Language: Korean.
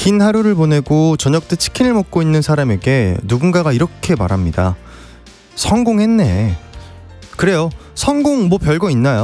긴 하루를 보내고 저녁 때 치킨을 먹고 있는 사람에게 누군가가 이렇게 말합니다. 성공했네. 그래요. 성공 뭐 별거 있나요?